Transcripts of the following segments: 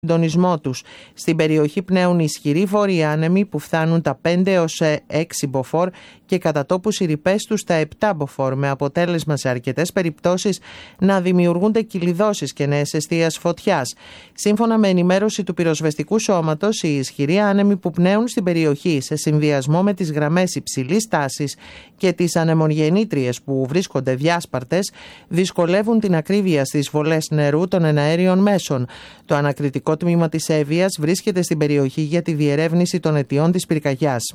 συντονισμό τους. Στην περιοχή πνέουν ισχυροί βόρειοι άνεμοι που φτάνουν τα 5 έως 6 μποφόρ και κατά τόπους οι ρηπές τους τα 7 μποφόρ, με αποτέλεσμα σε αρκετές περιπτώσεις να δημιουργούνται κυλιδώσεις και νέες αιστείες φωτιάς. Σύμφωνα με ενημέρωση του πυροσβεστικού σώματος, οι ισχυροί άνεμοι που πνέουν στην περιοχή σε συνδυασμό με τις γραμμές υψηλής τάσης και τις ανεμογεννήτριες που βρίσκονται διάσπαρτες δυσκολεύουν την ακρίβεια στις βολές νερού των εναέριων μέσων. Το ανακριτικό τμήμα της Εύβοιας βρίσκεται στην περιοχή για τη διερεύνηση των αιτιών της πυρκαγιάς.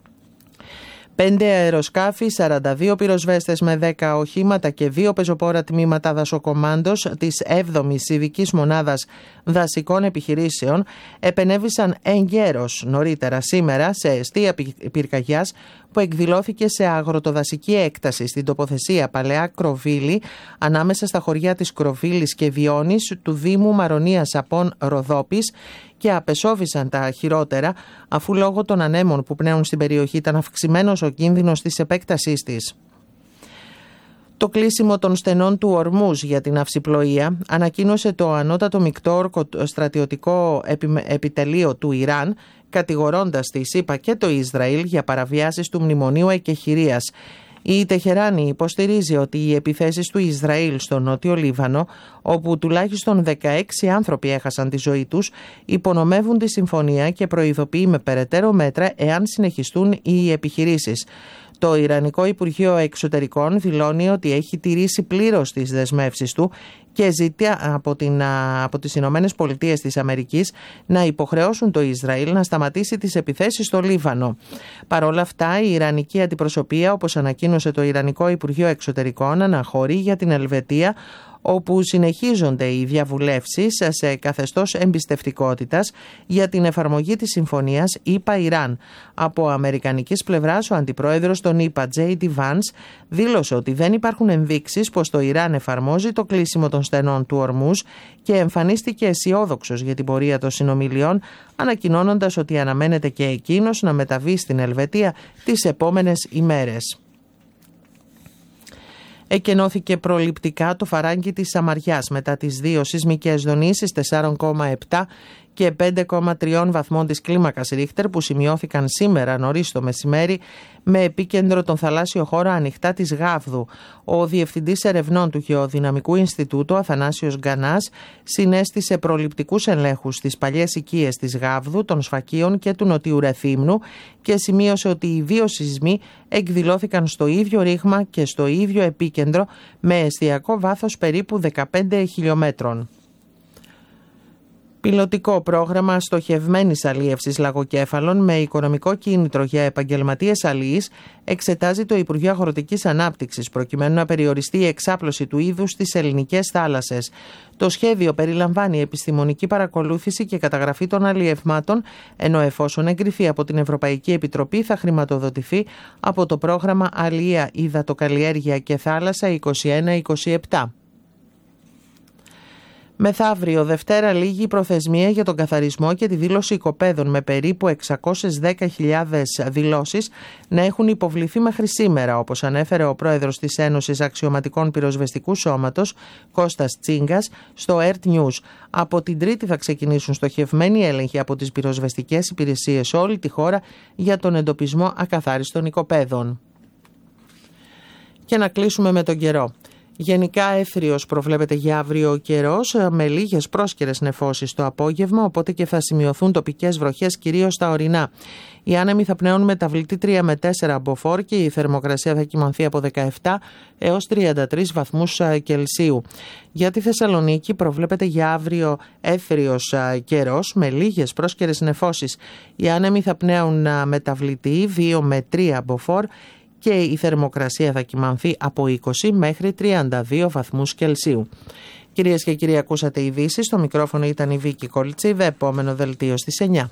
5 αεροσκάφη, 42 πυροσβέστες με 10 οχήματα και 2 πεζοπόρα τμήματα δασοκομάντος της 7ης Ειδικής Μονάδας Δασικών Επιχειρήσεων επενέβησαν εγκαίρως νωρίτερα σήμερα σε αιστεία πυρκαγιάς που εκδηλώθηκε σε αγροτοδασική έκταση στην τοποθεσία Παλαιά Κροβίλη, ανάμεσα στα χωριά της Κροβίλης και Βιώνης του Δήμου Μαρονίας Απών Ροδόπης, και απεσώβησαν τα χειρότερα, αφού λόγω των ανέμων που πνέουν στην περιοχή ήταν αυξημένος ο κίνδυνος της επέκτασής της. Το κλείσιμο των στενών του Ορμούζ για την αυσιπλοεία ανακοίνωσε το ανώτατο μεικτό στρατιωτικό επιτελείο του Ιράν, κατηγορώντας τη ΗΠΑ και το Ισραήλ για παραβιάσεις του Μνημονίου Εκεχηρίας. Η Τεχεράνη υποστηρίζει ότι οι επιθέσεις του Ισραήλ στο Νότιο Λίβανο, όπου τουλάχιστον 16 άνθρωποι έχασαν τη ζωή τους, υπονομεύουν τη συμφωνία και προειδοποιεί με περαιτέρω μέτρα εάν συνεχιστούν οι επιχειρήσεις. Το Ιρανικό Υπουργείο Εξωτερικών δηλώνει ότι έχει τηρήσει πλήρως τις δεσμεύσεις του και ζητεί από τις Ηνωμένες Πολιτείες της Αμερικής να υποχρεώσουν το Ισραήλ να σταματήσει τις επιθέσεις στο Λίβανο. Παρ' όλα αυτά, η Ιρανική αντιπροσωπεία, όπως ανακοίνωσε το Ιρανικό Υπουργείο Εξωτερικών, αναχωρεί για την Ελβετία, όπου συνεχίζονται οι διαβουλεύσεις σε καθεστώς εμπιστευτικότητας για την εφαρμογή της συμφωνίας ΗΠΑ-Ιράν. Από αμερικανικής πλευράς, ο αντιπρόεδρος των ΗΠΑ, J.D. Vance, δήλωσε ότι δεν υπάρχουν ενδείξεις πως το Ιράν εφαρμόζει το κλείσιμο των στενών του Ορμούζ και εμφανίστηκε αισιόδοξος για την πορεία των συνομιλιών, ανακοινώνοντας ότι αναμένεται και εκείνος να μεταβεί στην Ελβετία τις επόμενες ημέρες. Εκενώθηκε προληπτικά το φαράγγι της Σαμαριάς μετά τις 2 σεισμικές δονήσεις 4,7 και 5,3 βαθμών της κλίμακας Ρίχτερ που σημειώθηκαν σήμερα νωρίς το μεσημέρι, με επίκεντρο τον θαλάσσιο χώρο ανοιχτά της Γάβδου. Ο Διευθυντής Ερευνών του Γεωδυναμικού Ινστιτούτου, Αθανάσιος Γκανάς, συνέστησε προληπτικούς ελέγχους στις παλιές οικίες της Γάβδου, των Σφακίων και του Νοτιού Ρεθύμνου και σημείωσε ότι οι 2 σεισμοί εκδηλώθηκαν στο ίδιο ρήγμα και στο ίδιο επίκεντρο, με εστιακό βάθος περίπου 15 χιλιόμετρων. Πιλωτικό πρόγραμμα στοχευμένης αλίευσης λαγοκέφαλων με οικονομικό κίνητρο για επαγγελματίες αλίης εξετάζει το Υπουργείο Αγροτικής Ανάπτυξης, προκειμένου να περιοριστεί η εξάπλωση του είδους στις ελληνικές θάλασσες. Το σχέδιο περιλαμβάνει επιστημονική παρακολούθηση και καταγραφή των αλιευμάτων, ενώ εφόσον εγκριθεί από την Ευρωπαϊκή Επιτροπή θα χρηματοδοτηθεί από το πρόγραμμα Αλία, Υδατοκαλλιέργεια και Θάλασσα 21-27. Μεθαύριο Δευτέρα λήγει η προθεσμία για τον καθαρισμό και τη δήλωση οικοπαίδων, με περίπου 610.000 δηλώσεις να έχουν υποβληθεί μέχρι σήμερα, όπως ανέφερε ο πρόεδρος της Ένωσης Αξιωματικών Πυροσβεστικού Σώματος, Κώστας Τσίγκας, στο ERT News. Από την Τρίτη θα ξεκινήσουν στοχευμένοι έλεγχοι από τις πυροσβεστικές υπηρεσίες σε όλη τη χώρα για τον εντοπισμό ακαθάριστων οικοπαίδων. Και να κλείσουμε με τον καιρό. Γενικά έθριος προβλέπεται για αύριο ο καιρός, με λίγες πρόσκαιρες νεφώσεις το απόγευμα, οπότε και θα σημειωθούν τοπικές βροχές κυρίως στα ορεινά. Οι άνεμοι θα πνέουν μεταβλητή 3 με 4 μποφόρ και η θερμοκρασία θα κυμανθεί από 17 έως 33 βαθμούς Κελσίου. Για τη Θεσσαλονίκη προβλέπεται για αύριο έθριος καιρός με λίγες πρόσκαιρες νεφώσεις. Οι άνεμοι θα πνέουν μεταβλητή 2 με 3 μποφόρ και η θερμοκρασία θα κυμανθεί από 20 μέχρι 32 βαθμούς Κελσίου. Κυρίες και κύριοι, ακούσατε ειδήσεις. Στο μικρόφωνο ήταν η Βίκη Κολτσίδα. Επόμενο δελτίο στις 9.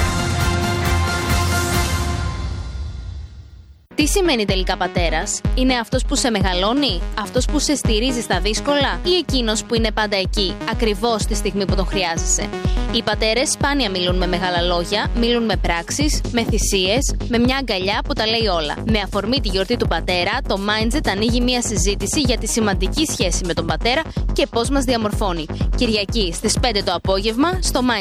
Τι σημαίνει τελικά πατέρας? Είναι αυτός που σε μεγαλώνει, αυτός που σε στηρίζει στα δύσκολα ή εκείνος που είναι πάντα εκεί, ακριβώς τη στιγμή που τον χρειάζεσαι? Οι πατέρες σπάνια μιλούν με μεγάλα λόγια, μιλούν με πράξεις, με θυσίες, με μια αγκαλιά που τα λέει όλα. Με αφορμή τη γιορτή του πατέρα, το Mindset ανοίγει μια συζήτηση για τη σημαντική σχέση με τον πατέρα και πώς μας διαμορφώνει. Κυριακή στις 5 το απόγευμα στο Mindset.